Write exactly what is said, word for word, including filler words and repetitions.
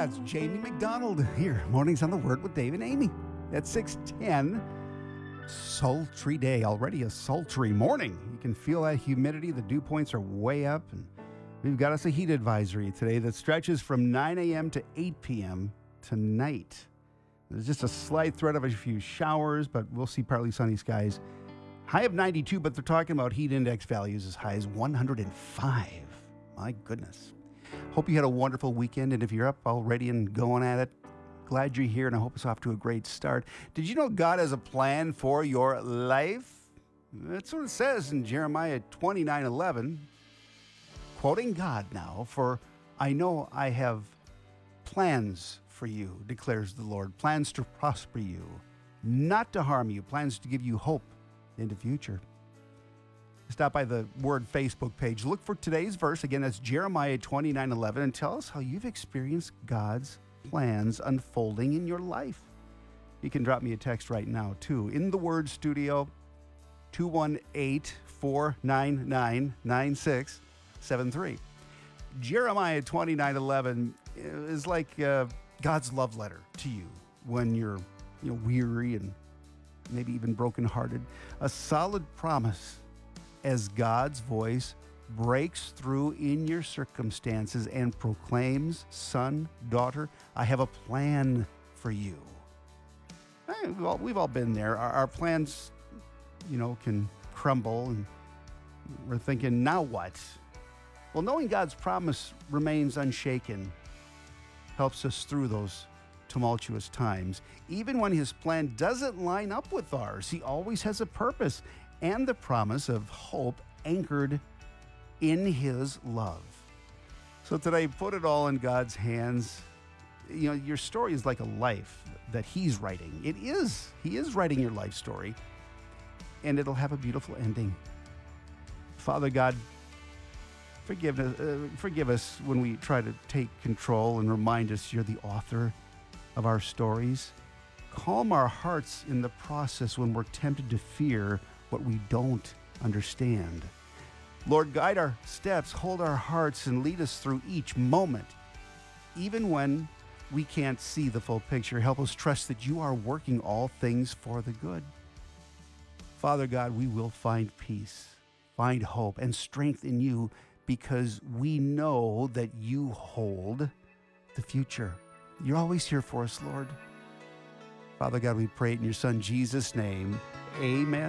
Yeah, it's Jamie McDonald here. Mornings on the Word with Dave and Amy at six ten. Sultry day, already a sultry morning. You can feel that humidity. The dew points are way up, and we've got us a heat advisory today that stretches from nine a.m. to eight p.m. tonight. There's just a slight threat of a few showers, but we'll see partly sunny skies. High of ninety-two, but they're talking about heat index values as high as one hundred five. My goodness. Hope you had a wonderful weekend, and if you're up already and going at it, glad you're here, and I hope it's off to a great start. Did you know God has a plan for your life? That's what it says in Jeremiah twenty-nine eleven. Quoting God now, "For I know I have plans for you, declares the Lord, plans to prosper you, not to harm you, plans to give you hope in the future." Stop by the Word Facebook page. Look for today's verse. Again, that's Jeremiah twenty-nine eleven, and tell us how you've experienced God's plans unfolding in your life. You can drop me a text right now, too. In the Word studio, two one eight, four nine nine, nine six seven three. Jeremiah twenty-nine eleven is like uh, God's love letter to you when you're you know, weary and maybe even brokenhearted. A solid promise as God's voice breaks through in your circumstances and proclaims, "Son, daughter, I have a plan for you." Eh, We've all, we've all been there. Our, our plans, you know, can crumble, and we're thinking, now what? Well, knowing God's promise remains unshaken helps us through those tumultuous times. Even when his plan doesn't line up with ours, he always has a purpose and the promise of hope anchored in his love. So today, put it all in God's hands. You know, your story is like a life that he's writing. It is. He is writing your life story, and it'll have a beautiful ending. Father God, forgive us, uh, forgive us when we try to take control and remind us you're the author of our stories. Calm our hearts in the process when we're tempted to fear what we don't understand. Lord, guide our steps, hold our hearts, and lead us through each moment. Even when we can't see the full picture, help us trust that you are working all things for the good. Father God, we will find peace, find hope, and strength in you because we know that you hold the future. You're always here for us, Lord. Father God, we pray it in your Son Jesus' name. Amen.